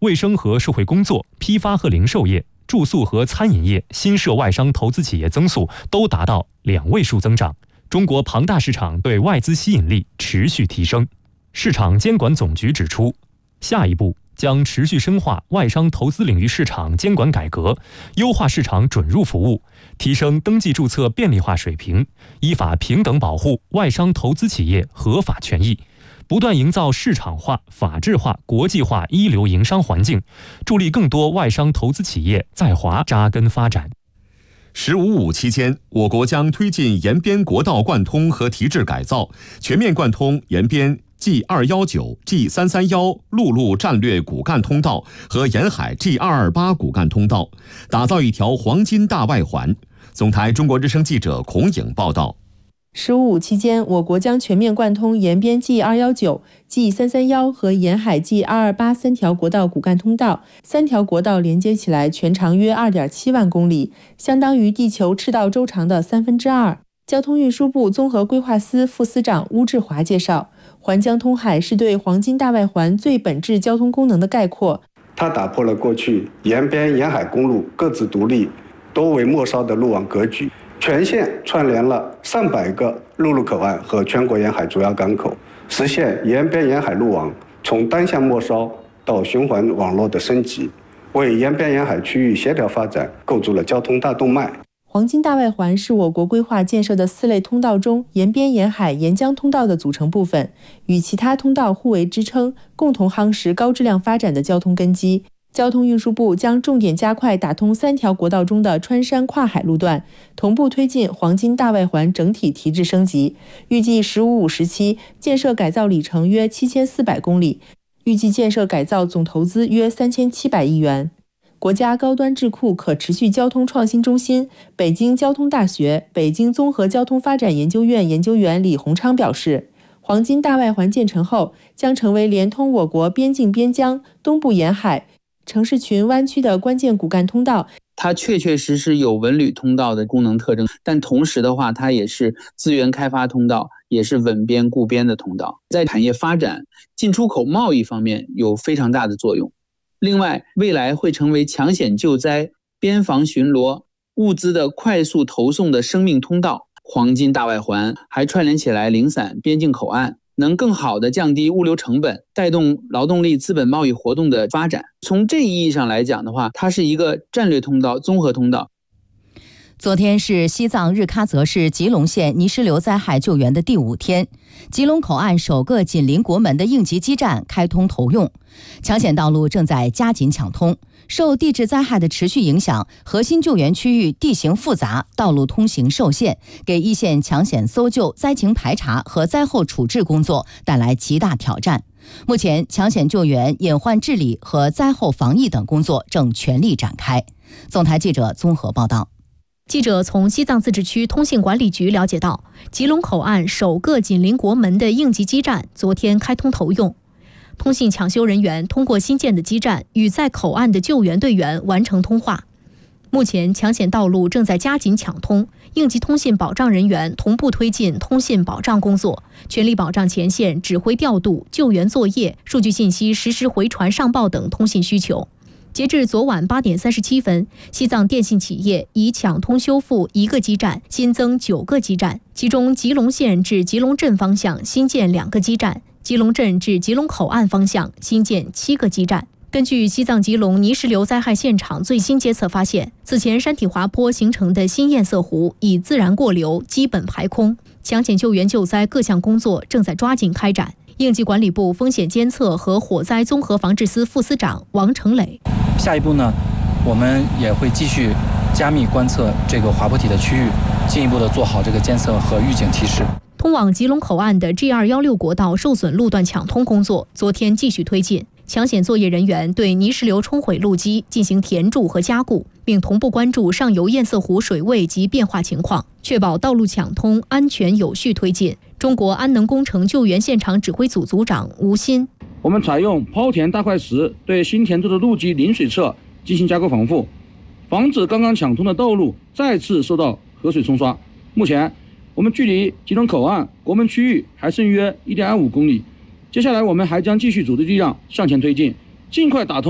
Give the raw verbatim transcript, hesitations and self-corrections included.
卫生和社会工作、批发和零售业、住宿和餐饮业新设外商投资企业增速都达到两位数增长。中国庞大市场对外资吸引力持续提升。市场监管总局指出，下一步将持续深化外商投资领域市场监管改革，优化市场准入服务，提升登记注册便利化水平，依法平等保护外商投资企业合法权益，不断营造市场化、法治化、国际化一流营商环境，助力更多外商投资企业在华扎根发展。 十五五期间，我国将推进沿边国道贯通和提质改造，全面贯通沿边 G 二一九、G 三三一陆路战略骨干通道和沿海 G 二二八骨干通道，打造一条黄金大外环。总台中国之声记者孔颖报道。 十五五期间，我国将全面贯通沿边 G 二一九、G 三三一和沿海 G 二二八三条国道骨干通道，三条国道连接起来，全长约 二点七万公里，相当于地球赤道周长的三分之二。交通运输部综合规划司副司长邬志华介绍，环江通海是对黄金大外环最本质交通功能的概括。 它打破了过去沿边沿海公路各自独立、多为末梢的路网格局，全线串联了上百个陆路口岸和全国沿海主要港口，实现沿边沿海路网从单向末梢到循环网络的升级，为沿边沿海区域协调发展构筑了交通大动脉。 黄金大外环是我国规划建设的四类通道中沿边沿海沿江通道的组成部分，与其他通道互为支撑，共同夯实高质量发展的交通根基。交通运输部将重点加快打通三条国道中的穿山跨海路段，同步推进黄金大外环整体提质升级。预计十五五时期建设改造里程约七千四百公里，预计建设改造总投资约三千七百亿元。国家高端智库可持续交通创新中心、北京交通大学、北京综合交通发展研究院研究员李洪昌表示，黄金大外环建成后，将成为连通我国边境边疆、东部沿海、城市群湾区的关键骨干通道。 它确确实实有文旅通道的功能特征，但同时的话，它也是资源开发通道，也是稳边固边的通道，在产业发展、进出口贸易方面有非常大的作用。另外，未来会成为抢险救灾、边防巡逻、物资的快速投送的生命通道。黄金大外环还串联起来零散边境口岸，能更好地降低物流成本，带动劳动力资本贸易活动的发展。从这一意义上来讲的话，它是一个战略通道、综合通道。 昨天是西藏日喀则市吉隆县泥石流灾害救援的第五天，吉隆口岸首个紧邻国门的应急基站开通投用，抢险道路正在加紧抢通。受地质灾害的持续影响，核心救援区域地形复杂，道路通行受限，给一线抢险搜救、灾情排查和灾后处置工作带来极大挑战。目前，抢险救援、隐患治理和灾后防疫等工作正全力展开。总台记者综合报道。 记者从西藏自治区通信管理局了解到，吉隆口岸首个紧邻国门的应急基站昨天开通投用。通信抢修人员通过新建的基站与在口岸的救援队员完成通话。目前抢险道路正在加紧抢通，应急通信保障人员同步推进通信保障工作，全力保障前线指挥调度、救援作业、数据信息实时回传上报等通信需求。截至昨晚八点三十七分，西藏电信企业已抢通修复一个基站，新增九个基站，其中吉隆县至吉隆镇方向新建两个基站，吉隆镇至吉隆口岸方向新建七个基站。根据西藏吉隆泥石流灾害现场最新监测发现，此前山体滑坡形成的新堰塞湖已自然过流，基本排空，抢险救援救灾各项工作正在抓紧开展。应急管理部风险监测和火灾综合防治司副司长王成磊， 下一步呢，我们也会继续加密观测这个滑坡体的区域，进一步的做好这个监测和预警提示。 通往吉隆口岸的 G 二一六国道受损路段抢通工作昨天继续推进，抢险作业人员对泥石流冲毁路基进行填筑和加固，并同步关注上游堰塞湖水位及变化情况，确保道路抢通安全有序推进。中国安能工程救援现场指挥组组长吴鑫， 我们采用抛填大块石对新填筑的路基临水侧进行加固防护，防止刚刚抢通的道路再次受到河水冲刷。目前我们距离吉隆口岸国门区域还剩约 一点二五公里，接下来我们还将继续组织力量向前推进，尽快打通